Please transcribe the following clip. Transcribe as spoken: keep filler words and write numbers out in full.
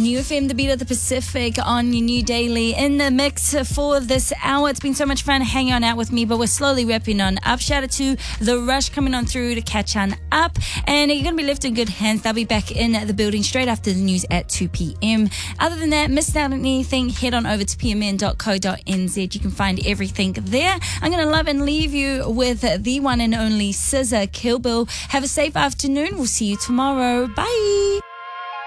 New F M, the beat of the Pacific on your new daily in the mix for this hour. It's been so much fun hanging on out with me, but we're slowly wrapping on up. Shout out to The Rush coming on through to catch on up, and you're going to be left in good hands. They'll be back in the building straight after the news at two p.m. Other than that, missed out on anything, head on over to p m n dot co dot n z. You can find everything there. I'm going to love and leave you with the one and only S Z A, Kill Bill. Have a safe afternoon. We'll see you tomorrow. Bye.